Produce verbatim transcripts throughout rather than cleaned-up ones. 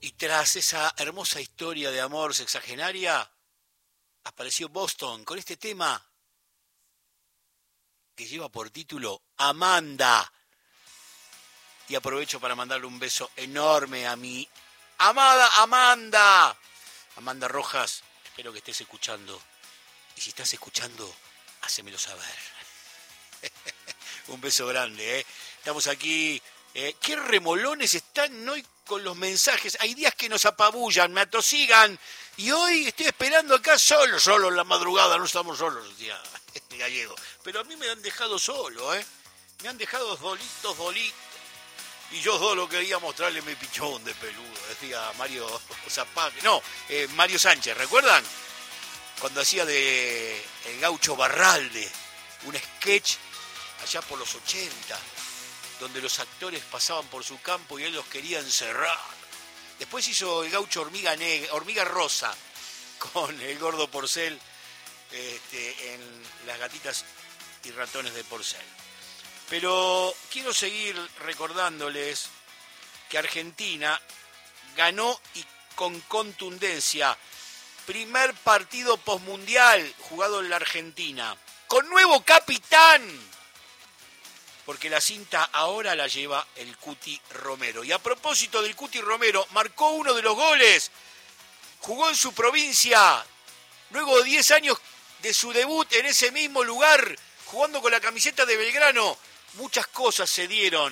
Y tras esa hermosa historia de amor sexagenaria, apareció Boston con este tema que lleva por título Amanda. Y aprovecho para mandarle un beso enorme a mi amada Amanda. Amanda Rojas, espero que estés escuchando. Y si estás escuchando, hacémelo saber. Un beso grande, ¿eh? Estamos aquí. Eh, ¿Qué remolones están hoy con los mensajes? Hay días que nos apabullan, me atosigan. Y hoy estoy esperando acá solo, solo en la madrugada. No estamos solos, decía Gallego. Pero a mí me han dejado solo, ¿eh? Me han dejado dolitos, dolitos. Y yo solo quería mostrarle mi pichón de peludo, decía Mario Zapag. No, eh, Mario Sánchez, ¿recuerdan? Cuando hacía de El Gaucho Barralde, un sketch allá por los ochenta, donde los actores pasaban por su campo y él los quería encerrar. Después hizo El Gaucho Hormiga Negra, Hormiga Rosa, con el gordo Porcel, este, en Las Gatitas y Ratones de Porcel. Pero quiero seguir recordándoles que Argentina ganó y con contundencia. Primer partido posmundial jugado en la Argentina. Con nuevo capitán. Porque la cinta ahora la lleva el Cuti Romero. Y a propósito del Cuti Romero, marcó uno de los goles. Jugó en su provincia. Luego de diez años de su debut en ese mismo lugar, jugando con la camiseta de Belgrano. Muchas cosas se dieron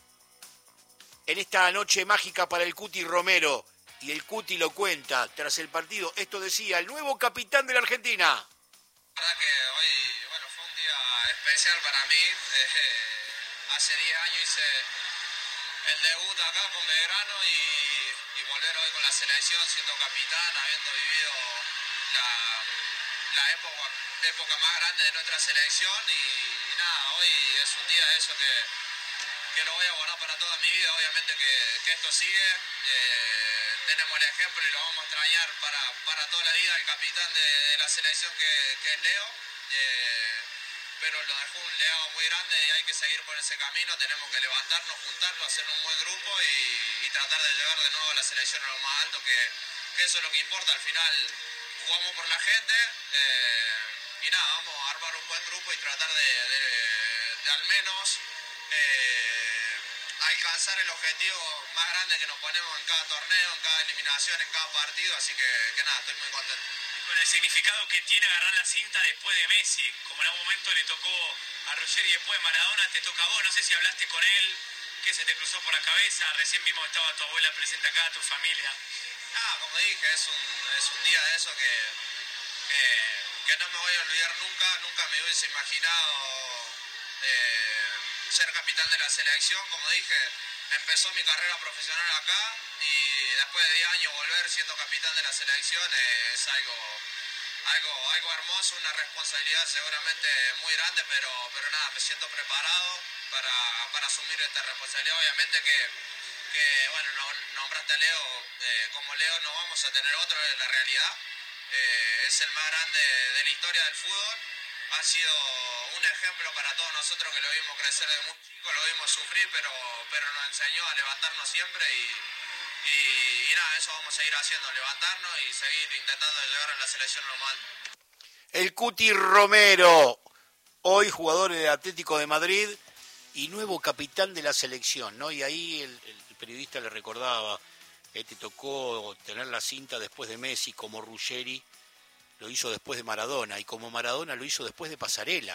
en esta noche mágica para el Cuti Romero. Y el Cuti lo cuenta tras el partido. Esto decía el nuevo capitán de la Argentina. La verdad que hoy, bueno, fue un día especial para mí. Eh, hace diez años hice el debut acá con Belgrano y, y volver hoy con la selección siendo capitán, habiendo vivido la, la época, época más grande de nuestra selección y, y nada, hoy es un día de eso que, que lo voy a guardar para toda mi vida. Obviamente que, que esto sigue, eh, tenemos el ejemplo y lo vamos a extrañar para, para toda la vida, el capitán de, de la selección que, que es Leo, eh, pero lo dejó un legado muy grande y hay que seguir por ese camino. Tenemos que levantarnos, juntarnos, hacer un buen grupo y, y tratar de llegar de nuevo a la selección a lo más alto, que, que eso es lo que importa. Al final jugamos por la gente, eh, y nada, vamos a armar un buen grupo y tratar de, de, de al menos eh, alcanzar el objetivo más grande que nos ponemos en cada torneo, en cada eliminación, en cada partido, así que, que nada, estoy muy contento. Con el significado que tiene agarrar la cinta después de Messi, como en algún momento le tocó a Roger y después Maradona, te toca a vos, no sé si hablaste con él, qué se te cruzó por la cabeza, recién vimos que estaba tu abuela presente acá, tu familia. Ah, como dije, es un, es un día de eso que, que, que no me voy a olvidar nunca, nunca me hubiese imaginado eh, ser capitán de la selección. Como dije, empezó mi carrera profesional acá y después de diez años volver siendo capitán de la selección eh, es algo, algo, algo hermoso, una responsabilidad seguramente muy grande, pero, pero nada, me siento preparado para, para asumir esta responsabilidad. Obviamente que, que bueno, no, nombraste a Leo, eh, como Leo no vamos a tener otro, es la realidad. Eh, es el más grande de la historia del fútbol. Ha sido un ejemplo para todos nosotros que lo vimos crecer de muy chico, lo vimos sufrir, pero, pero nos enseñó a levantarnos siempre y, y, y nada, eso vamos a seguir haciendo, levantarnos y seguir intentando llegar a la selección normal. El Cuti Romero, hoy jugador de Atlético de Madrid y nuevo capitán de la selección, ¿no? Y ahí el, el periodista le recordaba, eh, te tocó tener la cinta después de Messi, como Ruggeri lo hizo después de Maradona, y como Maradona lo hizo después de Pasarela,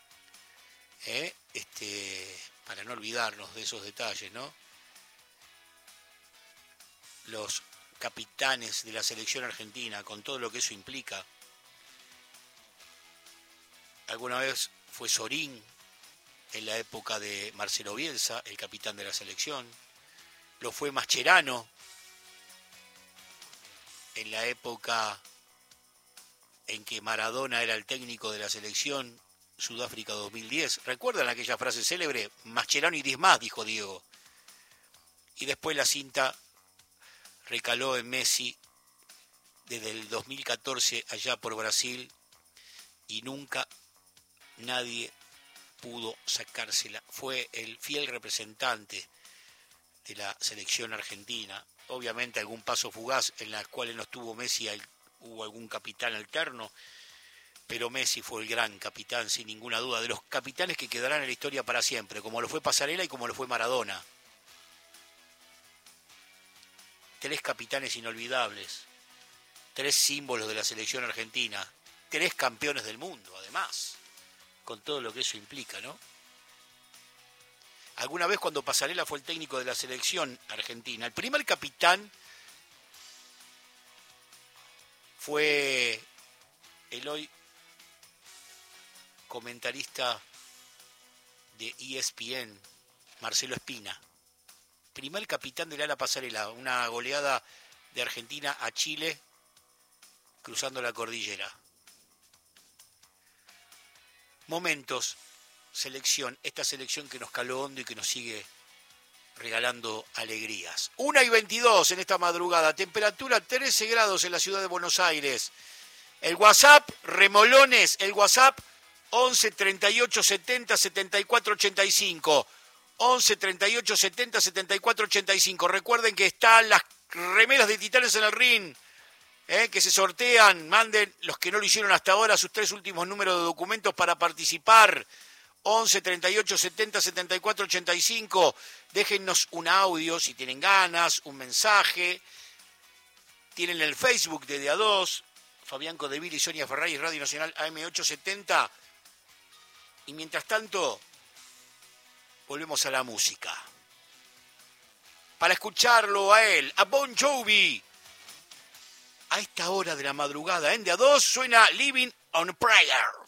¿eh? este, para no olvidarnos de esos detalles, ¿no? Los capitanes de la selección argentina, con todo lo que eso implica. Alguna vez fue Sorín, en la época de Marcelo Bielsa, el capitán de la selección. Lo fue Mascherano, en la época en que Maradona era el técnico de la selección, Sudáfrica dos mil diez. ¿Recuerdan aquella frase célebre? Mascherano y diez más, dijo Diego. Y después la cinta recaló en Messi desde el dos mil catorce allá por Brasil y nunca nadie pudo sacársela. Fue el fiel representante de la selección argentina. obviamente algún paso fugaz en las cuales no estuvo Messi, hubo algún capitán alterno, pero Messi fue el gran capitán, sin ninguna duda, de los capitanes que quedarán en la historia para siempre, como lo fue Pasarela y como lo fue Maradona. Tres capitanes inolvidables, tres símbolos de la selección argentina, tres campeones del mundo, además, con todo lo que eso implica, ¿no? Alguna vez cuando Pasarela fue el técnico de la selección argentina, el primer capitán fue el hoy comentarista de E S P N, Marcelo Espina. Primer capitán del ala Pasarela, una goleada de Argentina a Chile cruzando la cordillera. Momentos, selección, esta selección que nos caló hondo y que nos sigue regalando alegrías. una y veintidós en esta madrugada, temperatura trece grados en la ciudad de Buenos Aires. El WhatsApp, remolones, el WhatsApp once treinta y ocho setenta setenta y cuatro ochenta y cinco. once treinta y ocho setenta setenta y cuatro ochenta y cinco. Recuerden que están las remeras de Titanes en el Ring, eh, que se sortean. Manden los que no lo hicieron hasta ahora sus tres últimos números de documentos para participar. once treinta y ocho setenta setenta y cuatro ochenta y cinco. Déjennos un audio si tienen ganas, un mensaje. Tienen el Facebook de D A dos, Fabián Codeville y Sonia Ferrari, Radio Nacional A M ochocientos setenta. Y mientras tanto, volvemos a la música. Para escucharlo a él, a Bon Jovi. A esta hora de la madrugada en D A dos suena Living on a Prayer.